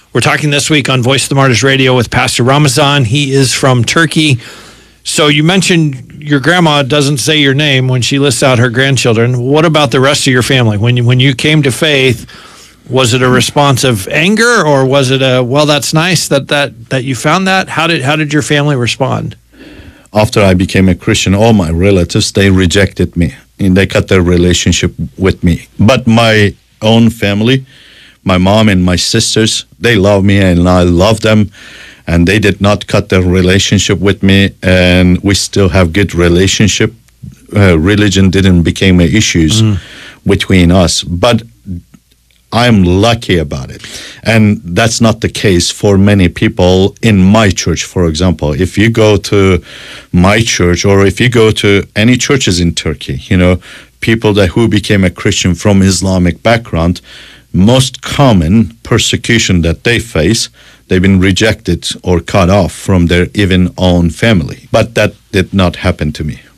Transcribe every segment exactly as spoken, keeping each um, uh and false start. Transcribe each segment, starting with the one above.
We're talking this week on Voice of the Martyrs Radio with Pastor Ramazan. He is from Turkey. So you mentioned your grandma doesn't say your name when she lists out her grandchildren. What about the rest of your family? When you, when you came to faith, was it a response of anger, or was it a, well, that's nice that, that, that you found that? How did, how did your family respond? After I became a Christian, all my relatives, they rejected me. And they cut their relationship with me. But my own family, my mom and my sisters, they love me and I love them. And they did not cut their relationship with me. And we still have good relationship. Uh, religion didn't become an issues mm. between us. But I'm lucky about it. And that's not the case for many people in my church, for example. If you go to my church or if you go to any churches in Turkey, you know, people that who became a Christian from Islamic background, most common persecution that they face, they've been rejected or cut off from their even own family. But that did not happen to me.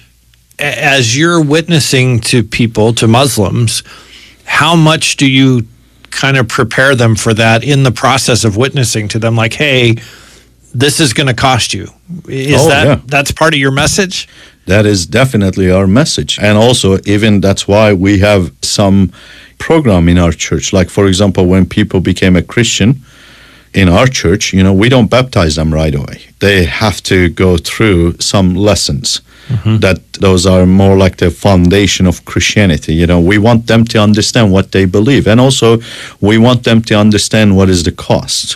As you're witnessing to people, to Muslims, how much do you kind of prepare them for that in the process of witnessing to them? Like, hey, this is going to cost you. Is oh, that yeah. that's part of your message? That is definitely our message. And also, even that's why we have some program in our church. Like, for example, when people became a Christian in our church, you know, we don't baptize them right away. They have to go through some lessons. Mm-hmm. That those are more like the foundation of Christianity. You know, we want them to understand what they believe. And also, we want them to understand what is the cost.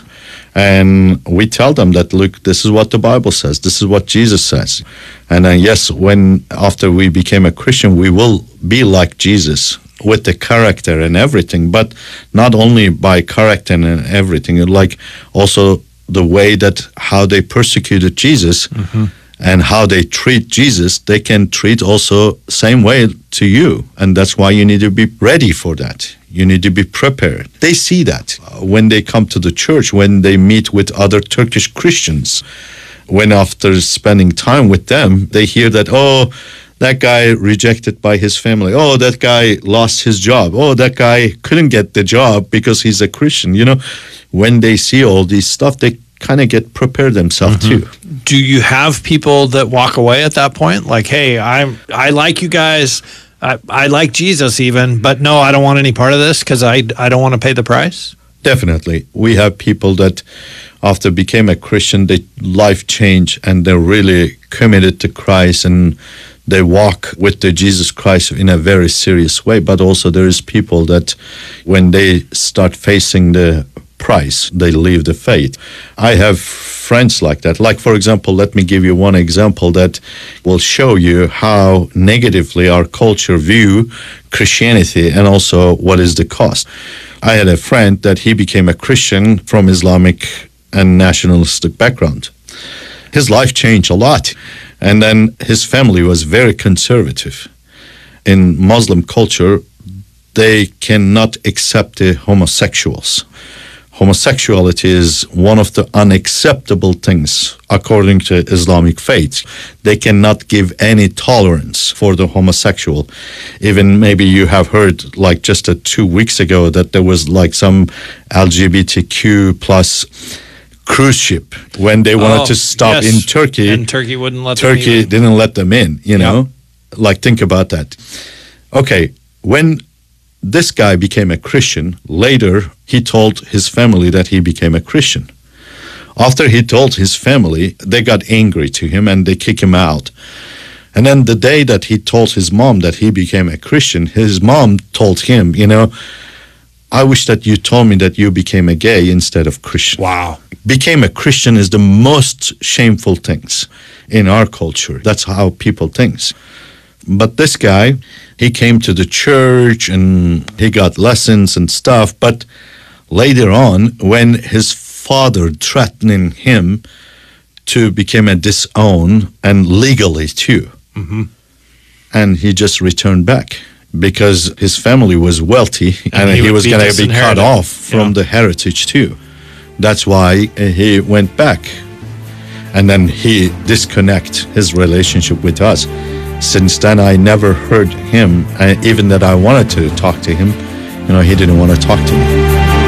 And we tell them that, look, this is what the Bible says. This is what Jesus says. And uh, yes, when after we became a Christian, we will be like Jesus with the character and everything. But not only by character and everything, like also the way that how they persecuted Jesus. Mm-hmm. And how they treat Jesus, they can treat also same way to you. And that's why you need to be ready for that. You need to be prepared. They see that when they come to the church, when they meet with other Turkish Christians, when after spending time with them, they hear that, oh, that guy rejected by his family. Oh, that guy lost his job. Oh, that guy couldn't get the job because he's a Christian. You know, when they see all these stuff, they kind of get prepared themselves mm-hmm. too. Do you have people that walk away at that point? Like, hey, I'm I like you guys. I, I like Jesus even, but no, I don't want any part of this because I, I don't want to pay the price? Definitely. We have people that after became a Christian, they life change and they're really committed to Christ and they walk with the Jesus Christ in a very serious way. But also there is people that when they start facing the price, they leave the faith. I have friends like that. Like, for example, let me give you one example that will show you how negatively our culture view Christianity and also what is the cost. I had a friend that he became a Christian from Islamic and nationalistic background. His life changed a lot. And then his family was very conservative. In Muslim culture, they cannot accept the homosexuals. Homosexuality is one of the unacceptable things according to Islamic faith. They cannot give any tolerance for the homosexual. Even maybe you have heard like just a two weeks ago that there was like some L G B T Q plus cruise ship when they wanted oh, to stop yes. in Turkey. And Turkey wouldn't let Turkey them didn't let them in, you know? Yep. Like, think about that. Okay, when this guy became a Christian, later he told his family that he became a Christian. After he told his family, they got angry to him and they kicked him out. And then the day that he told his mom that he became a Christian, his mom told him, you know, I wish that you told me that you became a gay instead of Christian. Wow. Became a Christian is the most shameful things in our culture. That's how people think. But this guy, he came to the church and he got lessons and stuff. But later on, when his father threatening him to become a disown and legally too, mm-hmm. and he just returned back because his family was wealthy and, and he, he was going to be cut off from yeah. the heritage too. That's why he went back. And then he disconnected his relationship with us. Since then, I never heard him, uh, even that I wanted to talk to him, you know, he didn't want to talk to me.